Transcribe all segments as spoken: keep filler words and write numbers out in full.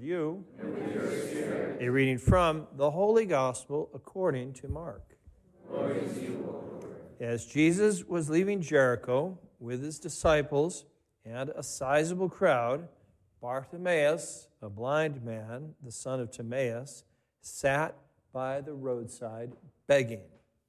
you. And with your spirit. A reading from the Holy Gospel according to Mark. Glory to you, O Lord. As Jesus was leaving Jericho with his disciples and a sizable crowd, Bartimaeus, a blind man, the son of Timaeus, sat by the roadside begging.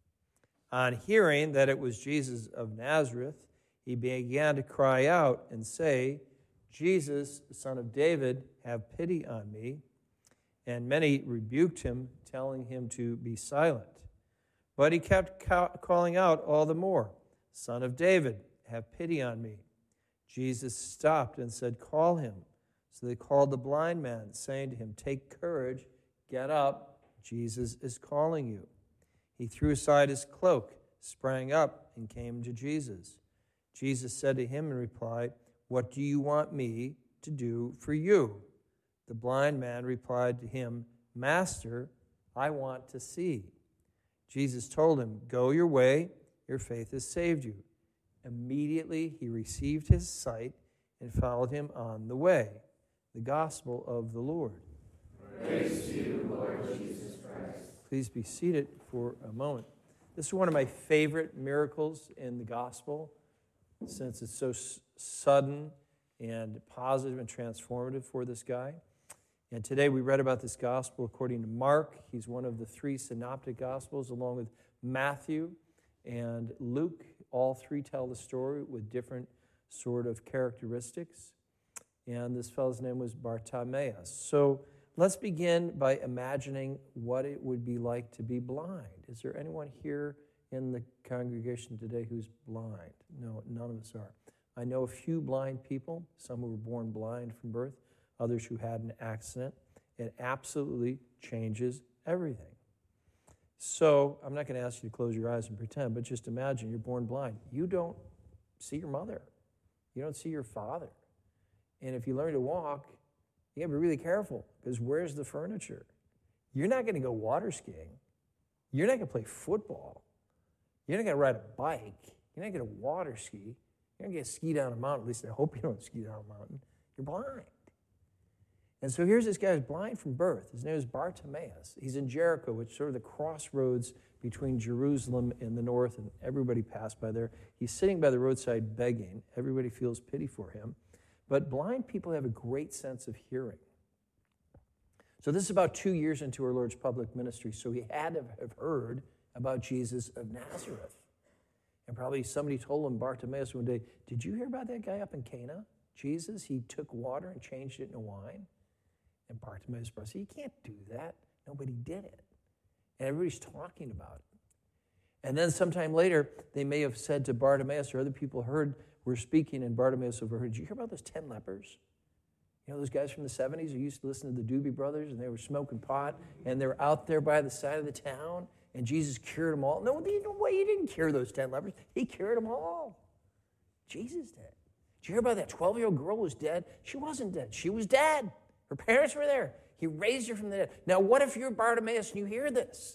On hearing that it was Jesus of Nazareth, he began to cry out and say, Jesus, son of David, have pity on me. And many rebuked him, telling him to be silent. But he kept ca- calling out all the more, Son of David, have pity on me. Jesus stopped and said, call him. So they called the blind man, saying to him, take courage, get up, Jesus is calling you. He threw aside his cloak, sprang up, and came to Jesus. Jesus said to him in reply, what do you want me to do for you? The blind man replied to him, Master, I want to see. Jesus told him, go your way, your faith has saved you. Immediately he received his sight and followed him on the way. The gospel of the Lord. Praise to you, Lord Jesus Christ. Please be seated for a moment. This is one of my favorite miracles in the gospel, since it's so s- sudden and positive and transformative for this guy. And today we read about this gospel according to Mark. He's one of the three synoptic gospels, along with Matthew and Luke. All three tell the story with different sort of characteristics. And this fellow's name was Bartimaeus. So let's begin by imagining what it would be like to be blind. Is there anyone here in the congregation today who's blind? No, none of us are. I know a few blind people, some who were born blind from birth, others who had an accident. It absolutely changes everything. So I'm not going to ask you to close your eyes and pretend, but just imagine you're born blind. You don't see your mother. You don't see your father. And if you learn to walk, you got to be really careful, because where's the furniture? You're not going to go water skiing. You're not going to play football. You're not going to ride a bike. You're not going to water ski. You're not going to ski down a mountain. At least I hope you don't ski down a mountain. You're blind. And so here's this guy who's blind from birth. His name is Bartimaeus. He's in Jericho, which is sort of the crossroads between Jerusalem in the north, and everybody passed by there. He's sitting by the roadside begging. Everybody feels pity for him. But blind people have a great sense of hearing. So this is about two years into our Lord's public ministry, so he had to have heard about Jesus of Nazareth. And probably somebody told him, Bartimaeus, one day, did you hear about that guy up in Cana? Jesus, he took water and changed it into wine. And Bartimaeus said, you can't do that. Nobody did it. And everybody's talking about it. And then sometime later, they may have said to Bartimaeus, or other people heard, were speaking, and Bartimaeus overheard, did you hear about those ten lepers? You know, those guys from the seventies who used to listen to the Doobie Brothers, and they were smoking pot, and they were out there by the side of the town, and Jesus cured them all. No, no way, he didn't cure those ten lepers. He cured them all. Jesus did. Did you hear about that twelve-year-old girl who was dead? She wasn't dead. She was dead. Her parents were there. He raised her from the dead. Now, what if you're Bartimaeus and you hear this?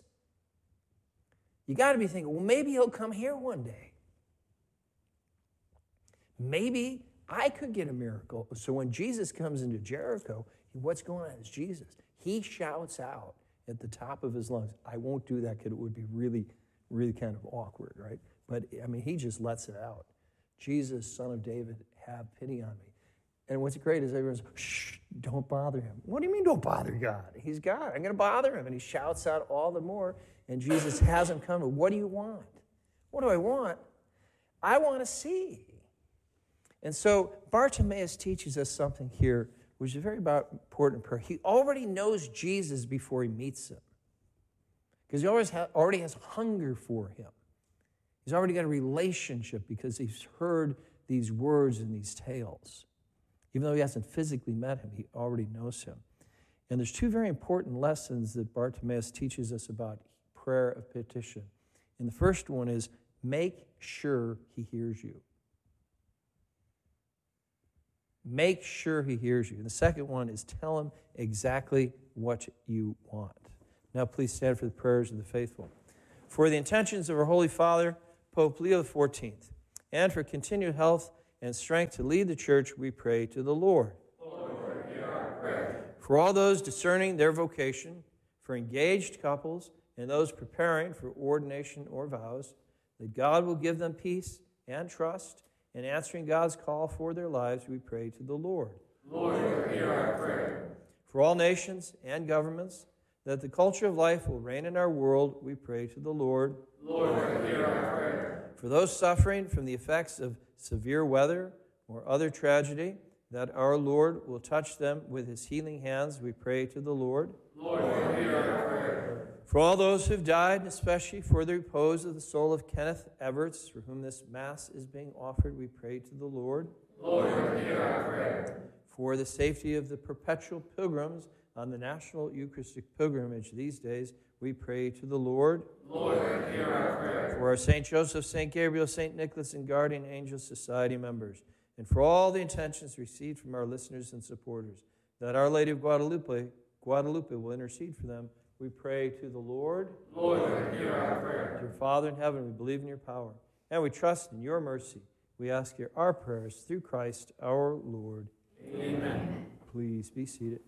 You got to be thinking, well, maybe he'll come here one day. Maybe I could get a miracle. So when Jesus comes into Jericho, what's going on is Jesus. He shouts out at the top of his lungs. I won't do that because it would be really, really kind of awkward, right? But, I mean, he just lets it out. Jesus, son of David, have pity on me. And what's great is everyone's, shh, don't bother him. What do you mean don't bother God? He's God. I'm going to bother him. And he shouts out all the more. And Jesus has him come. What do you want? What do I want? I want to see. And so Bartimaeus teaches us something here, which is very about important prayer. He already knows Jesus before he meets him, because he always ha- already has hunger for him. He's already got a relationship because he's heard these words and these tales. Even though he hasn't physically met him, he already knows him. And there's two very important lessons that Bartimaeus teaches us about prayer of petition. And the first one is, make sure he hears you. Make sure he hears you. And the second one is, tell him exactly what you want. Now please stand for the prayers of the faithful. For the intentions of our Holy Father, Pope Leo the fourteenth, and for continued health and strength to lead the church, we pray to the Lord. Lord, hear our prayer. For all those discerning their vocation, for engaged couples, and those preparing for ordination or vows, that God will give them peace and trust in answering God's call for their lives, we pray to the Lord. Lord, hear our prayer. For all nations and governments, that the culture of life will reign in our world, we pray to the Lord. Lord, hear our prayer. For those suffering from the effects of severe weather or other tragedy, that our Lord will touch them with his healing hands, we pray to the Lord. Lord, hear our prayer. For all those who've died, and especially for the repose of the soul of Kenneth Everts, for whom this Mass is being offered, we pray to the Lord. Lord, hear our prayer. For the safety of the perpetual pilgrims on the National Eucharistic Pilgrimage these days, we pray to the Lord. Lord, hear our prayer. For our Saint Joseph, Saint Gabriel, Saint Nicholas, and Guardian Angel Society members, and for all the intentions received from our listeners and supporters, that Our Lady of Guadalupe, Guadalupe will intercede for them, we pray to the Lord. Lord, hear our prayer. Dear Father in heaven, we believe in your power, and we trust in your mercy. We ask you our prayers through Christ our Lord. Amen. Please be seated.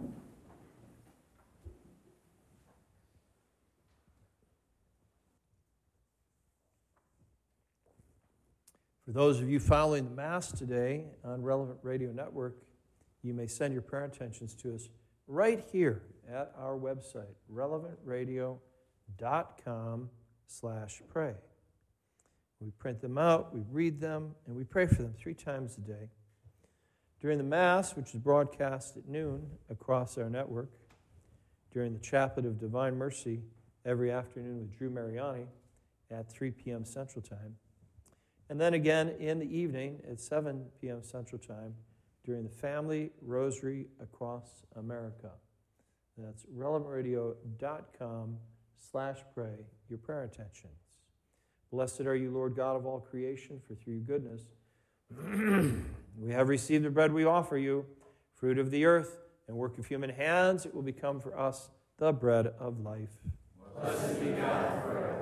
For those of you following the Mass today on Relevant Radio Network, you may send your prayer intentions to us right here at our website, relevant radio dot com slash pray. We print them out, we read them, and we pray for them three times a day. During the Mass, which is broadcast at noon across our network, during the Chaplet of Divine Mercy every afternoon with Drew Mariani at three p.m. Central Time, and then again in the evening at seven p.m. Central Time during the Family Rosary Across America. That's relevant radio dot com slash pray, your prayer intentions. Blessed are you, Lord God of all creation, for through your goodness we have received the bread we offer you, fruit of the earth and work of human hands. It will become for us the bread of life. Blessed be God forever.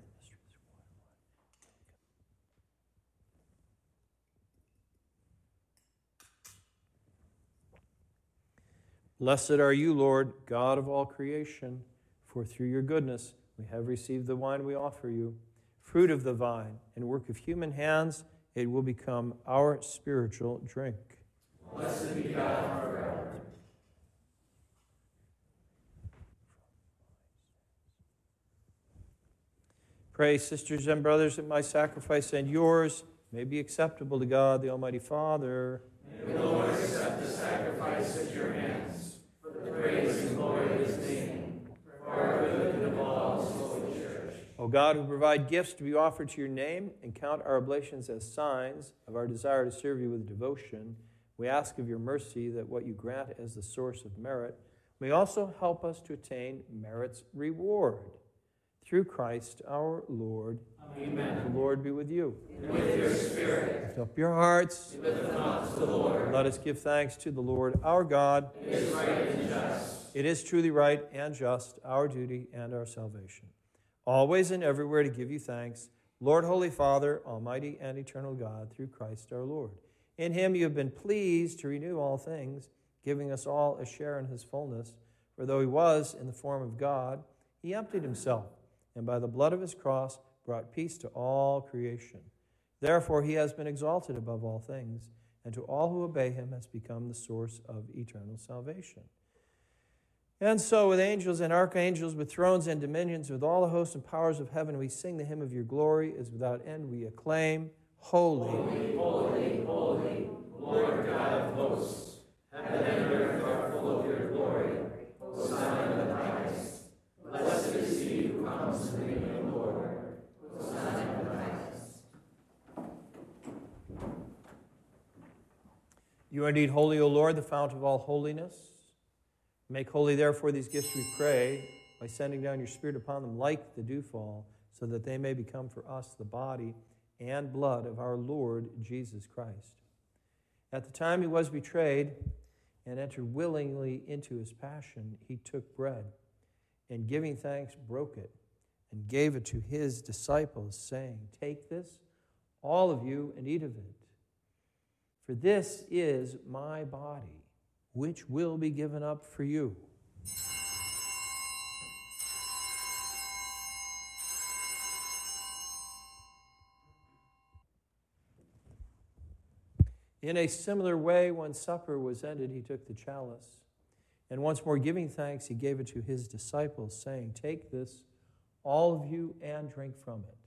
Blessed are you, Lord, God of all creation, for through your goodness we have received the wine we offer you, fruit of the vine and work of human hands. It will become our spiritual drink. Blessed be God forever. Pray, sisters and brothers, that my sacrifice and yours may be acceptable to God, the Almighty Father. May the Lord accept the sacrifice at your hands, for the praise and glory of his name, for our good and of all his holy church. O God, who provide gifts to be offered to your name and count our oblations as signs of our desire to serve you with devotion, we ask of your mercy that what you grant as the source of merit may also help us to attain merit's reward. Through Christ our Lord. Amen. The Lord be with you. And with your spirit. Lift up your hearts. Give the thoughts to the Lord. Let us give thanks to the Lord our God. It is right and just. It is truly right and just, our duty and our salvation. Always and everywhere to give you thanks, Lord, Holy Father, Almighty and eternal God, through Christ our Lord. In him you have been pleased to renew all things, giving us all a share in his fullness. For though he was in the form of God, he emptied himself, and by the blood of his cross brought peace to all creation. Therefore he has been exalted above all things, and to all who obey him has become the source of eternal salvation. And so with angels and archangels, with thrones and dominions, with all the hosts and powers of heaven, we sing the hymn of your glory, as without end we acclaim, Holy, Holy, holy, holy, Lord God of hosts, heaven and earth are full of your glory. Hosanna in the highest. Blessed is he who comes in the name of the Lord. Hosanna in the highest. you are indeed holy, O Lord, the fount of all holiness. Make holy, therefore, these gifts, we pray, by sending down your Spirit upon them like the dewfall, so that they may become for us the body and blood of our Lord Jesus Christ. At the time he was betrayed and entered willingly into his passion, he took bread, and giving thanks, broke it, and gave it to his disciples, saying, "Take this, all of you, and eat of it. For this is my body, which will be given up for you. In a similar way, when supper was ended, he took the chalice, and once more giving thanks, he gave it to his disciples, saying, "Take this, all of you, and drink from it.